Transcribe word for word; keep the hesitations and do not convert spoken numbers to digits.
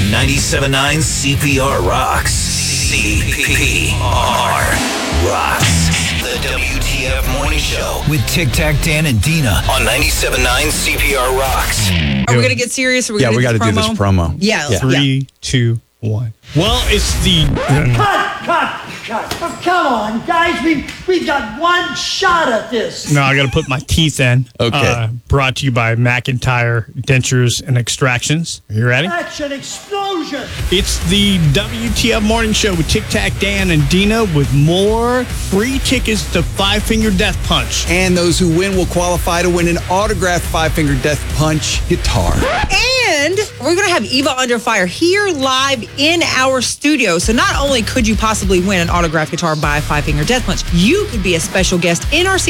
ninety-seven point nine C P R rocks. C P R rocks. The W T F Morning Show with Tic Tac Dan and Dina on ninety-seven point nine C P R rocks. Are we going to get serious? Are we Yeah, gonna we got to do do this promo. Yeah. Yeah. Three, two, one. Well, it's the. Cut, cut, cut. Oh, come on, guys. We've, we've got one shot at this. No, I got to put my teeth in. Okay. Uh, brought to you by McIntyre Dentures and Extractions. Are you ready? Action explosion. It's the W T F Morning Show with Tic Tac Dan and Dina with more free tickets to Five Finger Death Punch. And those who win will qualify to win an autographed Five Finger Death Punch guitar. And we're going to have Eva Under Fire here live in our studio. So not only could you possibly win an autographed guitar by Five Finger Death Punch, you could be a special guest in our